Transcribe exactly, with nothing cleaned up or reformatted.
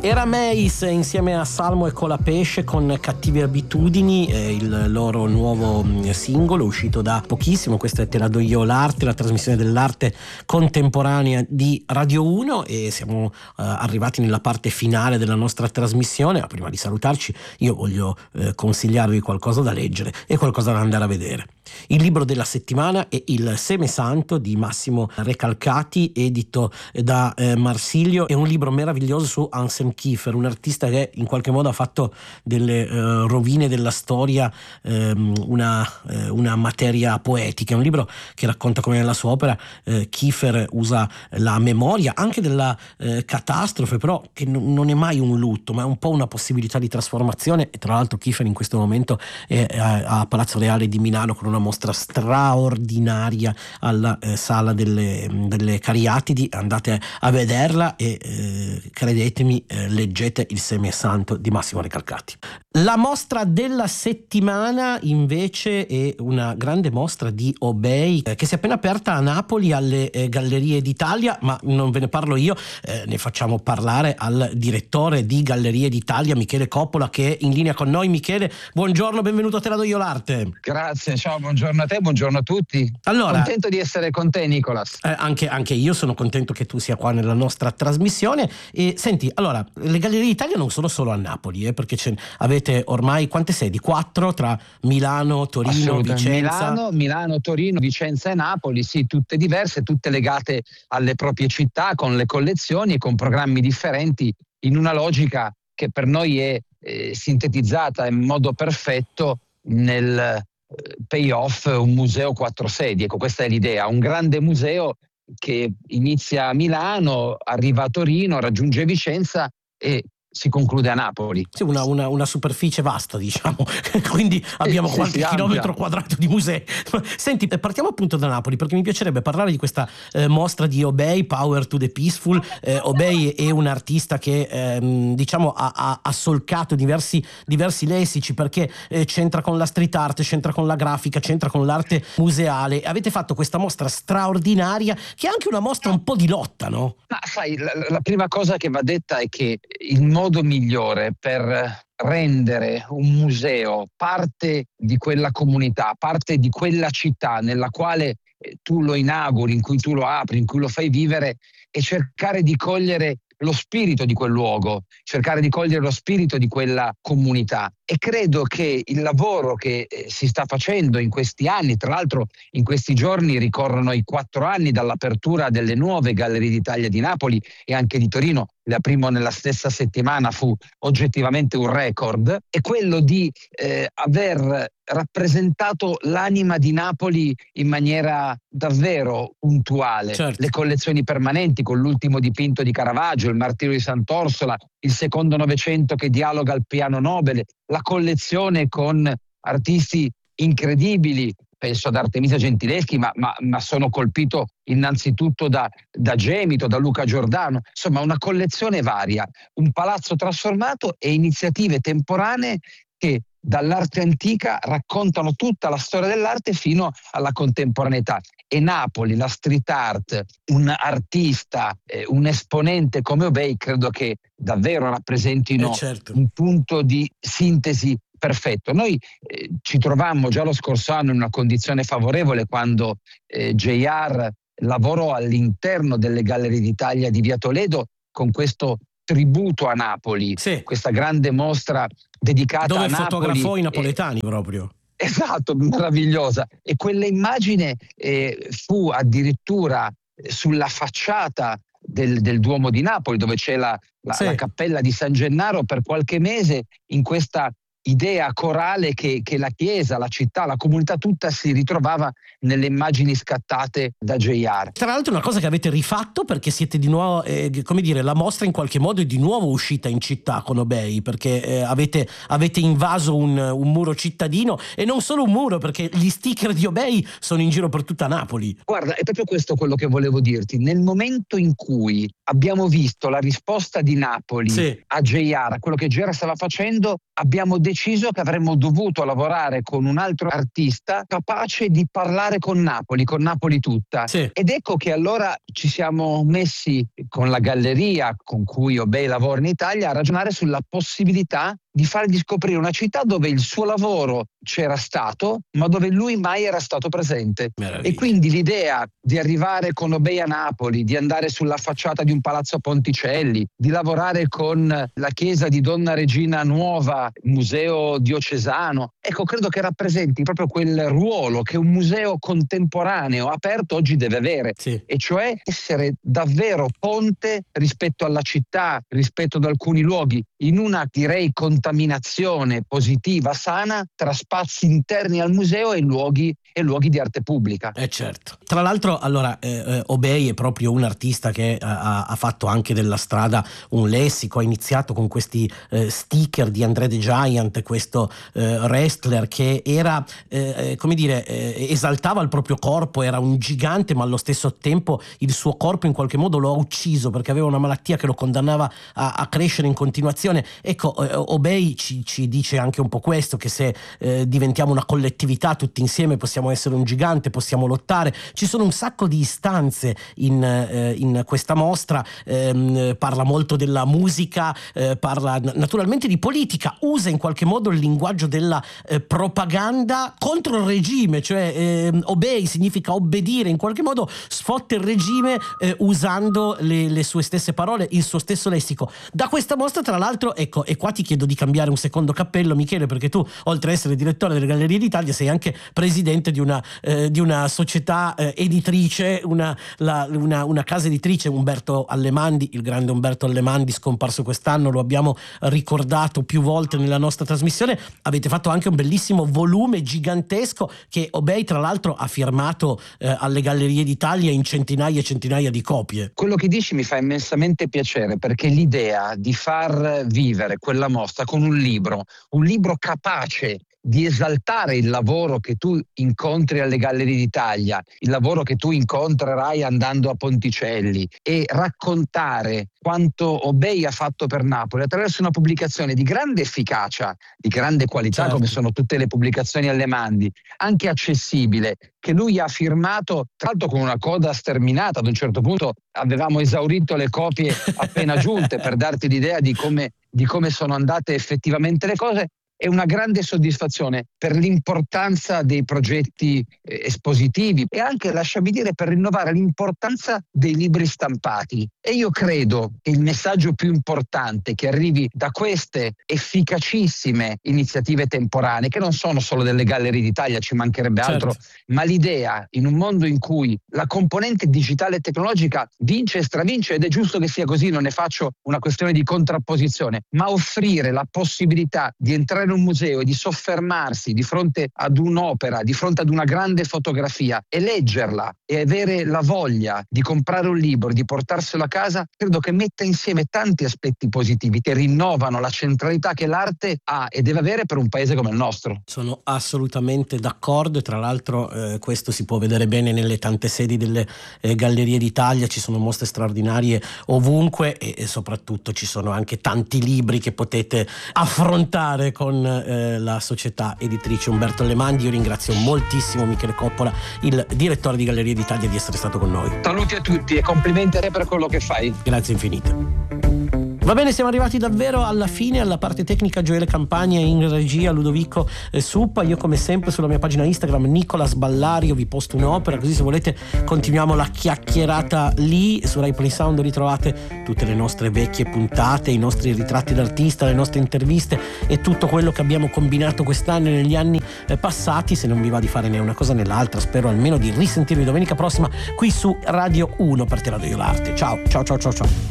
Era Meis insieme a Salmo e Colapesce con Cattive Abitudini, eh, il loro nuovo singolo uscito da pochissimo. Questa è Te la do io l'arte, la trasmissione dell'arte contemporanea di Radio uno, e siamo eh, arrivati nella parte finale della nostra trasmissione. Ma prima di salutarci io voglio eh, consigliarvi qualcosa da leggere e qualcosa da andare a vedere. Il libro della settimana è Il Seme Santo di Massimo Recalcati, edito da eh, Marsilio. È un libro meraviglioso su Anselm Kiefer, un artista che in qualche modo ha fatto delle eh, rovine della storia ehm, una, eh, una materia poetica. È un libro che racconta come nella sua opera eh, Kiefer usa la memoria anche della eh, catastrofe, però che n- non è mai un lutto, ma è un po' una possibilità di trasformazione. E tra l'altro Kiefer in questo momento è a, a Palazzo Reale di Milano con una mostra straordinaria alla eh, Sala delle, delle Cariatidi. Andate a vederla e eh, credetemi, eh, leggete Il Seme Santo di Massimo Recalcati. La mostra della settimana invece è una grande mostra di Obei eh, che si è appena aperta a Napoli alle eh, Gallerie d'Italia, ma non ve ne parlo io, eh, ne facciamo parlare al direttore di Gallerie d'Italia, Michele Coppola, che è in linea con noi. Michele, buongiorno, benvenuto a Te la do io l'arte. Grazie, ciao, buongiorno a te, buongiorno a tutti. Allora, contento di essere con te, Nicolas. Eh, anche, anche io sono contento che tu sia qua nella nostra trasmissione. E senti, allora, le Gallerie d'Italia non sono solo a Napoli, eh, perché ce, avete ormai quante sedi? Quattro tra Milano, Torino, Vicenza. Milano, Milano, Torino, Vicenza e Napoli, sì, tutte diverse, tutte legate alle proprie città, con le collezioni e con programmi differenti, in una logica che per noi è eh, sintetizzata in modo perfetto nel eh, payoff un museo quattro sedi. Ecco, questa è l'idea, un grande museo che inizia a Milano, arriva a Torino, raggiunge Vicenza e si conclude a Napoli. Sì, una, una, una superficie vasta, diciamo, quindi abbiamo sì, qualche sì, chilometro ampia. quadrato di musei. Senti, partiamo appunto da Napoli, perché mi piacerebbe parlare di questa eh, mostra di Obei, Power to the Peaceful. Eh, Obei è un artista che ehm, diciamo ha, ha, ha solcato diversi, diversi lessici, perché eh, c'entra con la street art, c'entra con la grafica, c'entra con l'arte museale. Avete fatto questa mostra straordinaria, che è anche una mostra un po' di lotta, no? Ma sai, la, la prima cosa che va detta è che il modo migliore per rendere un museo parte di quella comunità, parte di quella città nella quale tu lo inauguri, in cui tu lo apri, in cui lo fai vivere, e cercare di cogliere lo spirito di quel luogo, cercare di cogliere lo spirito di quella comunità. E credo che il lavoro che eh, si sta facendo in questi anni, tra l'altro in questi giorni ricorrono i quattro anni dall'apertura delle nuove Gallerie d'Italia di Napoli e anche di Torino, la prima nella stessa settimana fu oggettivamente un record, è quello di eh, aver rappresentato l'anima di Napoli in maniera davvero puntuale. Certo. Le collezioni permanenti con l'ultimo dipinto di Caravaggio, il Martirio di Sant'Orsola, il secondo Novecento che dialoga al piano nobile, la collezione con artisti incredibili, penso ad Artemisia Gentileschi, ma, ma, ma sono colpito innanzitutto da, da Gemito, da Luca Giordano, insomma una collezione varia, un palazzo trasformato e iniziative temporanee che dall'arte antica raccontano tutta la storia dell'arte fino alla contemporaneità. E Napoli, la street art, un artista, eh, un esponente come Obei, credo che davvero rappresentino Eh, certo. un punto di sintesi perfetto. Noi eh, ci trovammo già lo scorso anno in una condizione favorevole quando eh, J R lavorò all'interno delle Gallerie d'Italia di Via Toledo con questo tributo a Napoli, Sì. questa grande mostra dedicata Dove a Napoli. fotografò i e- napoletani proprio. Esatto, meravigliosa. E quella immagine eh, fu addirittura eh, sulla facciata del, del Duomo di Napoli, dove c'è la, la, Sì. la cappella di San Gennaro, per qualche mese, in questa idea corale che, che la chiesa, la città, la comunità tutta si ritrovava nelle immagini scattate da J R. Tra l'altro è una cosa che avete rifatto, perché siete di nuovo, eh, come dire, la mostra in qualche modo è di nuovo uscita in città con Obei, perché eh, avete, avete invaso un, un muro cittadino, e non solo un muro, perché gli sticker di Obei sono in giro per tutta Napoli. Guarda, è proprio questo quello che volevo dirti. Nel momento in cui abbiamo visto la risposta di Napoli Sì. a J R, a quello che J R stava facendo, abbiamo deciso deciso che avremmo dovuto lavorare con un altro artista capace di parlare con Napoli, con Napoli tutta. Sì. Ed ecco che allora ci siamo messi con la galleria con cui Obey lavora in Italia a ragionare sulla possibilità di fargli scoprire una città dove il suo lavoro c'era stato, ma dove lui mai era stato presente. Meraviglia. E quindi l'idea di arrivare con Obey a Napoli, di andare sulla facciata di un palazzo a Ponticelli, di lavorare con la chiesa di Donna Regina Nuova, museo diocesano, ecco, credo che rappresenti proprio quel ruolo che un museo contemporaneo aperto oggi deve avere, sì. E cioè essere davvero ponte rispetto alla città, rispetto ad alcuni luoghi, in una, direi, contaminazione positiva, sana, tra spazi interni al museo e luoghi e luoghi di arte pubblica. Eh certo. Tra l'altro, allora, eh, Obey è proprio un artista che ha, ha fatto anche della strada un lessico, ha iniziato con questi eh, sticker di André the Giant, questo eh, wrestler che era, eh, come dire, eh, esaltava il proprio corpo, era un gigante, ma allo stesso tempo il suo corpo in qualche modo lo ha ucciso perché aveva una malattia che lo condannava a, a crescere in continuazione. Ecco, eh, Obey ci, ci dice anche un po' questo, che se eh, diventiamo una collettività tutti insieme possiamo essere un gigante, possiamo lottare. Ci sono un sacco di istanze in, eh, in questa mostra, ehm, parla molto della musica, eh, parla naturalmente di politica, usa in qualche modo il linguaggio della eh, propaganda contro il regime, cioè eh, Obey significa obbedire, in qualche modo sfotta il regime eh, usando le, le sue stesse parole, il suo stesso lessico. Da questa mostra, tra l'altro, ecco, e qua ti chiedo di cambiare un secondo cappello, Michele, perché tu, oltre ad essere direttore delle Gallerie d'Italia, sei anche presidente di una, eh, di una società eh, editrice, una, la, una, una casa editrice, Umberto Allemandi, il grande Umberto Allemandi, scomparso quest'anno, lo abbiamo ricordato più volte nella nostra trasmissione. Avete fatto anche un bellissimo volume gigantesco che Obey, tra l'altro, ha firmato eh, alle Gallerie d'Italia in centinaia e centinaia di copie. Quello che dici mi fa immensamente piacere, perché l'idea di far vivere quella mostra con un libro, un libro capace di esaltare il lavoro che tu incontri alle Gallerie d'Italia, il lavoro che tu incontrerai andando a Ponticelli, e raccontare quanto Obey ha fatto per Napoli attraverso una pubblicazione di grande efficacia, di grande qualità, certo, come sono tutte le pubblicazioni Allemandi, anche accessibile, che lui ha firmato, tra l'altro con una coda sterminata. Ad un certo punto avevamo esaurito le copie appena giunte, per darti l'idea di come, di come sono andate effettivamente le cose. È una grande soddisfazione per l'importanza dei progetti eh, espositivi e anche, lasciami dire, per rinnovare l'importanza dei libri stampati. E io credo che il messaggio più importante che arrivi da queste efficacissime iniziative temporanee, che non sono solo delle Gallerie d'Italia, ci mancherebbe altro, certo, ma l'idea, in un mondo in cui la componente digitale e tecnologica vince e stravince, ed è giusto che sia così, non ne faccio una questione di contrapposizione, ma offrire la possibilità di entrare in un museo e di soffermarsi di fronte ad un'opera, di fronte ad una grande fotografia, e leggerla e avere la voglia di comprare un libro, di portarselo a casa, credo che metta insieme tanti aspetti positivi che rinnovano la centralità che l'arte ha e deve avere per un paese come il nostro. Sono assolutamente d'accordo, e tra l'altro eh, questo si può vedere bene nelle tante sedi delle eh, Gallerie d'Italia. Ci sono mostre straordinarie ovunque, e, e soprattutto ci sono anche tanti libri che potete affrontare con eh, la società editrice Umberto Allemandi. Io ringrazio moltissimo Michele Coppola, il direttore di Gallerie d'Italia, di essere stato con noi. Saluti a tutti e complimenti a te per quello che fai. Grazie infinite. Va bene, siamo arrivati davvero alla fine, alla parte tecnica Gioele Campagna, in regia Ludovico eh, Suppa. Io, come sempre, sulla mia pagina Instagram Nicolas Ballario vi posto un'opera, così se volete continuiamo la chiacchierata lì. Su Rai Play Sound ritrovate tutte le nostre vecchie puntate, i nostri ritratti d'artista, le nostre interviste e tutto quello che abbiamo combinato quest'anno e negli anni eh, passati. Se non vi va di fare né una cosa né l'altra, spero almeno di risentirvi domenica prossima qui su Radio uno per Te la do io l'arte. Ciao, ciao, ciao, ciao, ciao.